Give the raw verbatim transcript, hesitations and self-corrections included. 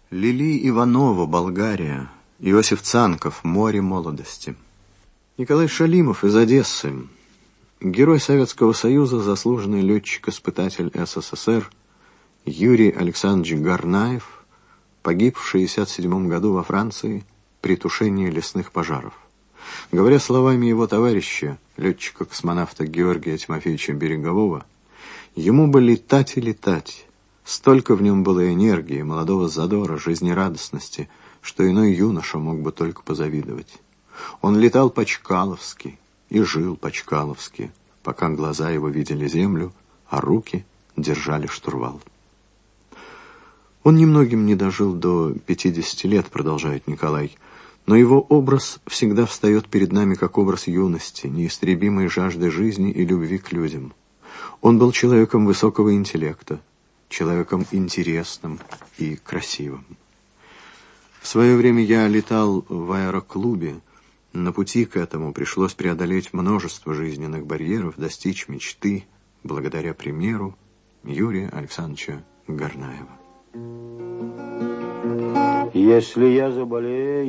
Лили Иванова, Болгария. Иосиф Цанков, «Море молодости». Николай Шалимов из Одессы. Герой Советского Союза, заслуженный летчик-испытатель СССР Юрий Александрович Гарнаев погиб в шестьдесят седьмом году во Франции при тушении лесных пожаров. Говоря словами его товарища, летчика-космонавта Георгия Тимофеевича Берегового, ему бы летать и летать. Столько в нем было энергии, молодого задора, жизнерадостности, что иной юноша мог бы только позавидовать. Он летал по-чкаловски и жил по-чкаловски, пока глаза его видели землю, а руки держали штурвал. Он немногим не дожил до пятидесяти лет, продолжает Николай, но его образ всегда встает перед нами как образ юности, неистребимой жажды жизни и любви к людям. Он был человеком высокого интеллекта, человеком интересным и красивым. В свое время я летал в аэроклубе. На пути к этому пришлось преодолеть множество жизненных барьеров, достичь мечты благодаря примеру Юрия Александровича Гарнаева. Если я заболею,